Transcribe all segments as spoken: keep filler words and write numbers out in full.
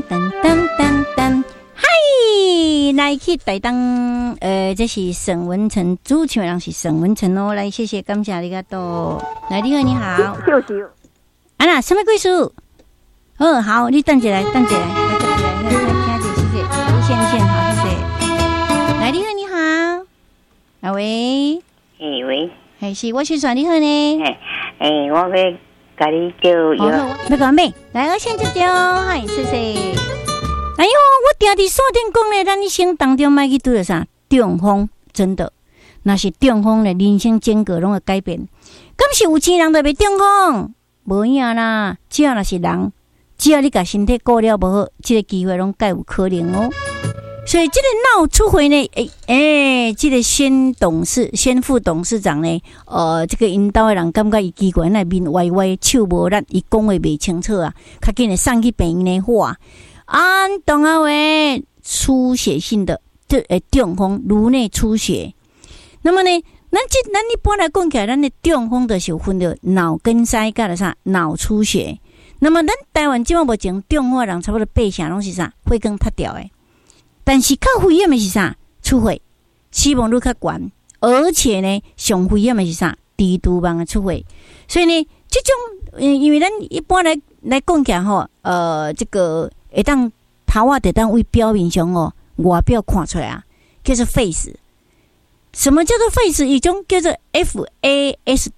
噔噔噔噔，嗨，来去台东，呃，这是沈文成，主持人是沈文成哦，来，谢谢，感谢你个多，来，你好，你好， 就是， 啊啦，什么故事？哦，好，你等起来，等起来，来，等起来，来，来，听谢谢，谢谢，好，谢谢，来，你好，你好，啊喂， 诶喂， 还是我是算你好呢？ 诶诶，我要甲你叫药， 要讲咩？来，我先接着，嗨，谢谢。哎呦，我定伫线顶讲咧，咱一生当中莫去拄着啥中风，真的，那是中风咧，人生整个拢会改变。敢是有钱人就袂中风？无影啦，只要若是人，只要你甲身体顾了无好，即、這個机会拢介有可能哦。所以这个闹出回呢，诶、欸、诶，这个先董事、先副董事长呢，呃，这个引导的人感觉伊奇怪，那面歪歪，手无力，伊讲话袂清楚啊，较紧的送去病院的话，安懂啊喂，出血性的这诶中风，颅内出血。那么呢，咱这咱一般来讲起来，咱的中风就是有分着脑梗塞甲了啥脑出血。那么咱台湾即马目前中风的人差不多八成拢是啥血管塌掉诶。但是较危险的是啥？出血，死亡率较悬，而且呢，上危险的是啥？低度网的出血。所以呢，这种，因为咱一般来来讲起来吼，呃，这个会当头啊，得当为表面上哦，外表看出来啊，叫做 face。什么叫做 face？ 一种叫做 F A S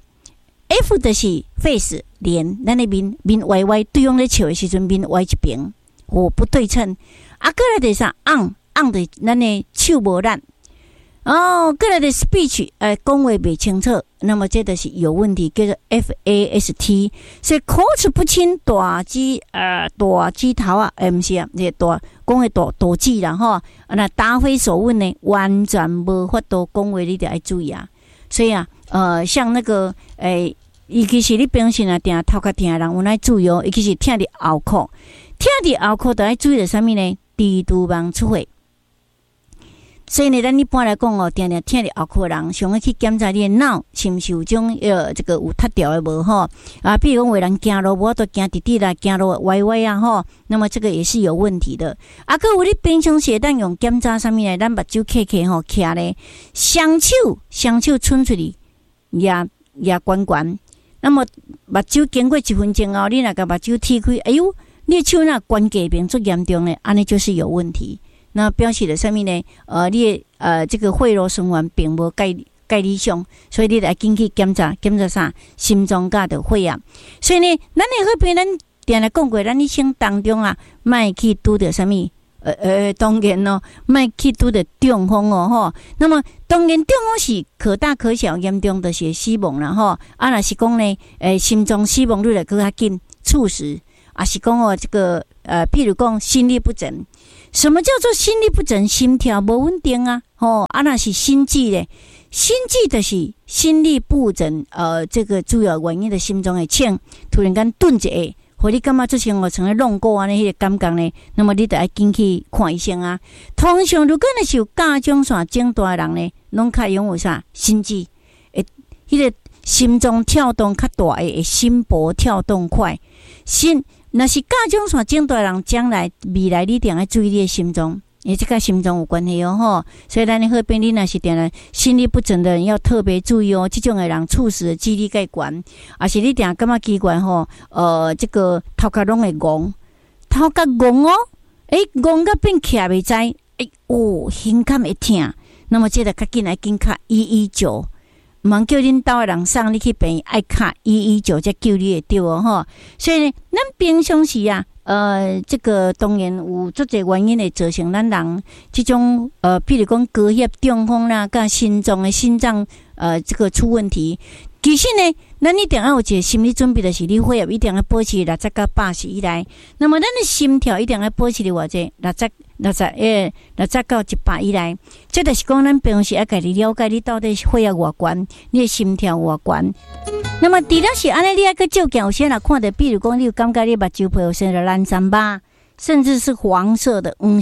T。F 就是 face 脸，咱的面面歪歪，对方咧笑的时阵面歪一边，哦不对称。啊，过来的啥昂昂的，咱的手无力哦，过来的 speech， 呃，讲话袂清楚，那么这就是有问题，叫做 F A S T， 所以口齿不清，大指呃大指头啊，诶，毋是啊，这大讲的大大指啦吼，那答非所问呢，完全无法度讲话，你得要注意啊。所以啊，呃，像那个诶，尤其是你平时啊，定头壳疼的人，有来注意哦，尤其是听伫拗口，听伫拗口，得要注意的啥物呢？低度网出血，所以呢，咱一般来讲哦，定定听着拗口人，上要去检查你的脑是毋是有种呃，这个有塌掉的无吼啊？比如讲，有人行路无都行直直啦，行路歪歪啊吼，那么这个也是有问题的。啊，佮有你平常时咱用检查上面呢，咱目睭开开吼，徛咧，双手双手伸出去，也也悬悬。那么目睭经过一分钟后，你若甲目睭踢开，哎呦！你的手那关节病最严重的，安尼就是有问题。那表示了什么呢？呃，你的呃这个血肉循环并无介介理想，所以你来紧去检查检查啥心脏甲的血压。所以呢，咱的好朋友咱定来讲过，咱一生当中啊，莫去拄着什么？呃呃，当然哦，莫去拄着中风哦吼。那么当然中风是可大可小，严重的是死亡啦吼。啊，若是讲呢，诶，心脏死亡率来更较紧，猝死。啊，是讲哦，这个呃，譬如讲心律不整，什么叫做心律不整？心跳无稳定啊，哦，啊那是心悸咧，心悸就是心律不整，呃，这个主要原因的心脏会呛，突然间顿一下，互你感觉做生活像咧弄过安尼迄个感觉呢，那么你得要紧去看医生啊。通常如果你是有甲状腺症大的人呢，拢较拥有啥心悸，诶，迄个心脏跳动较大诶，心搏跳动快，心。若是甲状腺症大人，将来未来你一定要注意你的心脏，因为这个心脏有关系哦吼。所以咱的好朋友，你若是定了心律不整的人，要特别注意哦。这种的人猝死的几率较悬，而是你定感觉奇怪吼，呃，这个头壳拢会戆，头壳戆哦，诶，戆到变徛袂知，诶，哦，胸坎会痛，那么这个较紧来紧卡一一九。毋通叫恁兜的人送你去病院，爱卡一一九才救你会到哦吼。所以呢，咱平常时啊，呃，这个当然有足侪原因会造成咱人这种呃，譬如讲高血中风啦，甲心脏的心脏呃这个出问题。其实呢，咱一定要有一个心理准备，就是你血压一定要保持六十到八十以内。那么咱的心跳一定要保持伫偌济六十。六十诶，六十到一百以内，这就是讲咱平时要家己了解你到底血压偌悬，你的心跳偌悬。那么除了是安尼，你还去照镜，有些人看到，比如讲，你有感觉你目睭皮有生着蓝三疤，甚至是黄色的、黄色的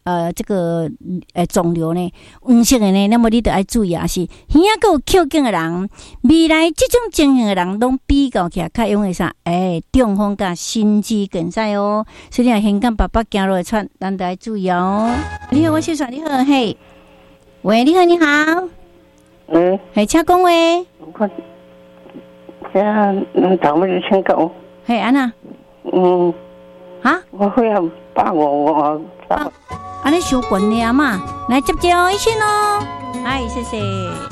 呃这个呃肿瘤呢，黄色的呢，那么你得要注意啊，是耳仔够口径的人，未来这种情形的人，拢比较起来较容易啥？哎，中风甲心肌梗塞哦。所以你先跟爸爸行路的串，咱得要注意哦。你好，我小爽，你好，嘿，喂，你好，你好， 嗯， 嘿，请讲话。 我这嗯，头尾请讲。 嘿，安娜， 嗯， 哈， 我会要把我我。 安尼伤悬了嘛，来接接医生哦，哎，谢谢。